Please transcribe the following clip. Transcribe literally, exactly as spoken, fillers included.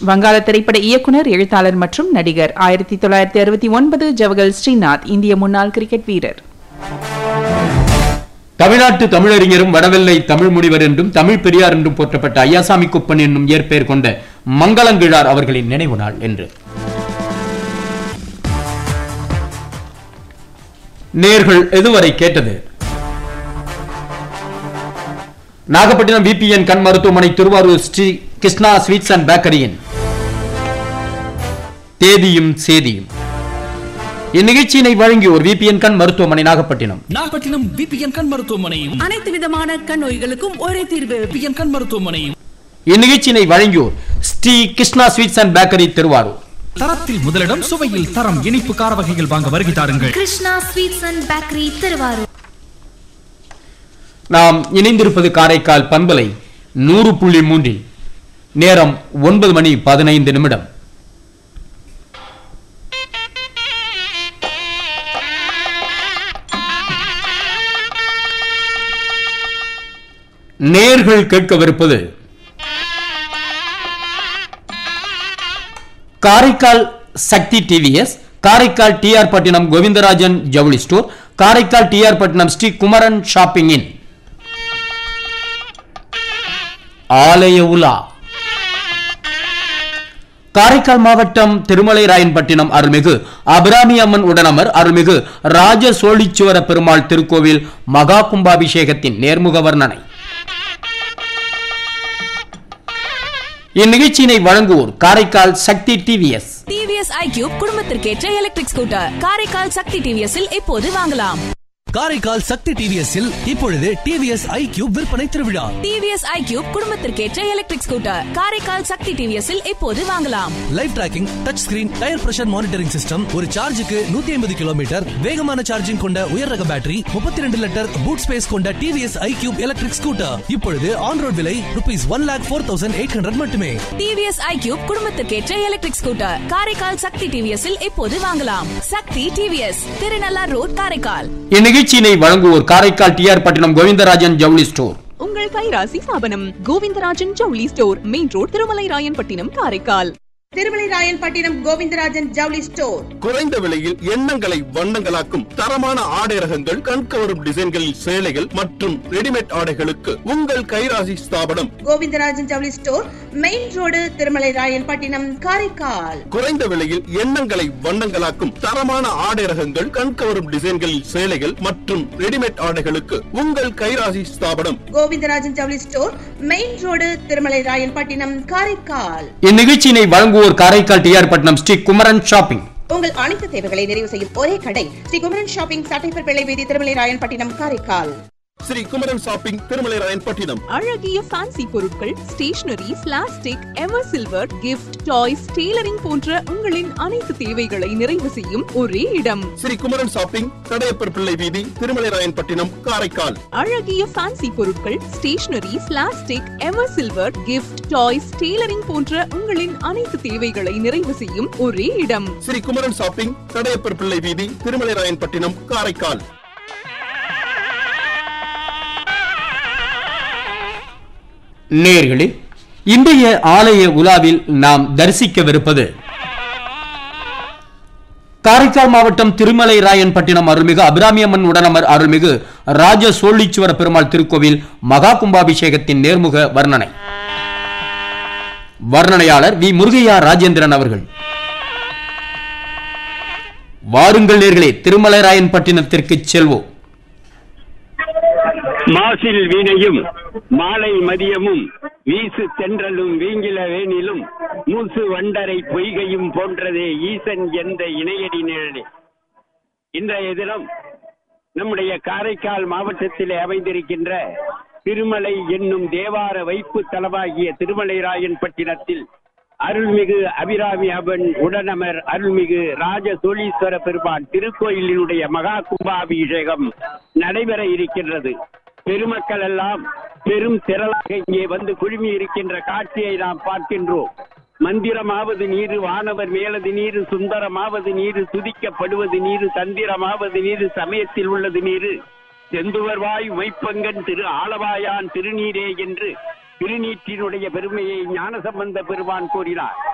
வங்காள திரைப்பட இயக்குனர், எழுத்தாளர் மற்றும் நடிகர். ஆயிரத்தி தொள்ளாயிரத்தி அறுபத்தி ஒன்பது ஜவஹர் ஸ்ரீநாத், இந்திய முன்னாள் கிரிக்கெட் வீரர். தமிழ்நாட்டு தமிழறிஞரும் வடவெல்லை தமிழ் முனிவர் என்றும் தமிழ் பெரியார் என்றும் போற்றப்பட்ட ஐயாசாமி குப்பன் என்னும் இயற்பெயர் கொண்ட மங்களங்கிழார் அவர்களின் நினைவு நாள் என்று நேர்கள் எதுவரை கேட்டது. நாகப்பட்டினம் விபிஎன் கண் மருத்துவமனை, திருவாரூர் ஸ்ரீ கிருஷ்ணா ஸ்வீட்ஸ் அண்ட் பேக்கரியின் தேதியும் சேதியும். இந்நிகழ்ச்சியினை வழங்கியோர் விபிஎன் கண் மருத்துவமனை, நாகப்பட்டினம். நாகப்பட்டினம் விபிஎன் கண் மருத்துவமனை, அனைத்து விதமான கண் நோய்களுக்கும் ஒரே தீர்வு. விபிஎன் கண் மருத்துவமனை. இந்நிகழ்ச்சியினை வழங்கியோர் Sri Krishna sweets and bakery, Thiruvarur. தரத்தில் முதலிடம், சுவையில் தரம். இனிப்பு கார வகைகள் வாங்க வருகை தாருங்கள். Krishna sweets and bakery, Thiruvarur. நாம் இணைந்திருப்பது காரைக்கால் பண்பலை நூறு புள்ளி மூன்றில். நேரம் ஒன்பது மணி பதினைந்து நிமிடம். நேர்கள் கேட்கவிருப்பது காரைக்கால் சக்தி டிவிஎஸ், காரைக்கால் டிஆர் பட்டினம் கோவிந்தராஜன் ஜவுளி ஸ்டோர், காரைக்கால் டிஆர் பட்டினம் ஸ்ரீ குமரன் ஷாப்பிங் இன் ஆலய உலா. காரைக்கால் மாவட்டம் திருமலைராயன்பட்டினம் அருள்மிகு அபிராமி அம்மன் உடனமர் அருள்மிகு ராஜ சோழீச்சுவர பெருமாள் திருக்கோவில் மகா கும்பாபிஷேகத்தின் நேர்முக வர்ணனை. இந்நிகழ்ச்சியினை வழங்குவோர் காரைக்கால் சக்தி TVS. TVS iQube குடும்பத்திற்கேற்ற electric scooter Karaikal சக்தி டிவிஎஸ்ஸில் இப்போது வாங்கலாம். காரைக்கால் சக்தி டிவிஎஸ்ஸில் இப்பொழுது டிவிஎஸ் ஐக்யூப் விற்பனை திருவிழா. TVS iQube குடும்பத்திற்கேற்ற electric scooter Karaikal சக்தி டிவிஎஸ்ஸில் இப்போது வாங்கலாம். Live tracking, touch screen, tyre pressure monitoring system, ஒரு சார்ஜுக்கு நூத்தி ஐம்பது கிலோமீட்டர் வேகமான சார்ஜிங் கொண்ட உயர் ரக பேட்டரி, முப்பத்தி இரண்டு லிட்டர் பூட் ஸ்பேஸ் கொண்ட டிவிஎஸ் ஐக்யூப் எலக்ட்ரிக் ஸ்கூட்டர் இப்பொழுது ஆன் ரோட் விலை rupees one lakh four thousand eight hundred மட்டுமே. TVS iQube குடும்பத்திற்கேற்ற electric scooter Karaikal சக்தி டிவிஎஸ்ஸில் இப்போது வாங்கலாம். சக்தி டிவிஎஸ், திருநள்ளார் ரோட், காரைக்கால். இந்நிகழ்ச்சியினை வழங்குவோர் காரைக்கால் டிஆர் பட்டினம் கோவிந்தராஜன் ஜவுளி ஸ்டோர். உங்கள் கைராசி ஸ்தாபனம் கோவிந்தராஜன் ஜவுளி store, main road, Thirumalairayanpattinam, Karaikal. Thirumalairayanpattinam Govindarajan ஜவுளி ஸ்டோர். குறைந்த விலையில் எண்ணங்களை வண்ணங்களாக்கும் தரமான ஆடை ரகங்கள், கண்கவரும் டிசைன்களில் சேலைகள் மற்றும் ரெடிமேட் ஆடைகளுக்கு உங்கள் கைராசி ஸ்தாபனம் கோவிந்தராஜன் ஜவுளி store, main road, Thirumalairayanpattinam, Karaikal. குறைந்த விலையில் எண்ணங்களை வண்ணங்களாக்கும் தரமான ஆடை ரகங்கள், கண்கவரும் டிசைன்களில் சேலைகள் மற்றும் ரெடிமேட் ஆடைகளுக்கு உங்கள் கைராசி ஸ்தாபனம் கோவிந்தராஜன் ஜவுளி store, main road, Thirumalairayanpattinam, Karaikal. இந்நிகழ்ச்சியினை வழங்குவோர் காரைக்கால் டிஆர் பட்டினம் ஸ்ரீ குமரன் ஷாப்பிங். உங்கள் அனைத்து தேவைகளை நிறைவு செய்யும் ஒரே கடை ஸ்ரீ குமரன் ஷாப்பிங், சட்டைப்பர் பிள்ளை வீதி, திருமலைராயன்பட்டினம், காரைக்கால். ஸ்ரீ குமரன் ஷாப்பிங், திருமலைராயன்பட்டினம். அழகிய ஃபேன்சி பொருட்கள், stationary, plastic, ever silver, gift, toys, tailoring போன்ற உங்களின் அனைத்து தேவைகளை நிறைவு செய்யும் ஒரே இடம் ஸ்ரீ குமரன் ஷாப்பிங், சடையப்பர் பிள்ளை வீதி, திருமலைராயன்பட்டினம், காரைக்கால். அழகிய ஃபேன்சி பொருட்கள், stationary, plastic, ever silver, gift, toys, tailoring போன்ற உங்களின் அனைத்து தேவைகளை நிறைவு செய்யும் ஒரே இடம் ஸ்ரீ குமரன் ஷாப்பிங், சடையப்பர் பிள்ளை வீதி, திருமலைராயன்பட்டினம், காரைக்கால். நேர்களே, இன்றைய ஆலய உலாவில் நாம் தரிசிக்கவிருப்பது காரைக்கால் மாவட்டம் திருமலைராயன்பட்டினம் அருள்மிகு அபிராமி அம்மன் உடனமர் அருள்மிகு ராஜ சோழீச்சுவர பெருமாள் திருக்கோவில் மகா கும்பாபிஷேகத்தின் நேர்முக வர்ணனை. வர்ணனையாளர் வி முருகையா ராஜேந்திரன் அவர்கள். வாருங்கள் நேர்களே, திருமலைராயன்பட்டினத்திற்கு செல்வோம். மாசில் வீணையும் மாலை மதியமும் வீசு தென்றலும் வீங்கில வேணிலும் மூசு வண்டரை பொய்கையும் போன்றதே ஈசன் என்ற இணையடி நிழலே. இன்றைய தினம் நம்முடைய காரைக்கால் மாவட்டத்திலே அமைந்திருக்கின்ற திருமலை என்னும் தேவார வைப்பு தலமாகிய திருமலைராயன்பட்டினத்தில் அருள்மிகு அபிராமி அம்மன் உடனமர் அருள்மிகு ராஜ சோழீஸ்வர பெருமான் திருக்கோயிலினுடைய மகா கும்பாபிஷேகம் நடைபெற இருக்கின்றது. பெருமக்கள் எல்லாம் பெரும் திரளாக இங்கே வந்து குழுமி இருக்கின்ற காட்சியை நாம் பார்க்கின்றோம். மந்திரமாவது நீரு, வானவர் மேலது நீரு, சுந்தரமாவது நீரு, துதிக்கப்படுவது நீரு, தந்திரமாவது நீரு, சமயத்தில் உள்ளது நீரு, செந்துவர்வாய் மைப்பங்கன் திரு ஆலவாயான் திருநீரே என்று திருநீற்றினுடைய பெருமையை ஞானசம்பந்த பெருமான் கூறினார்.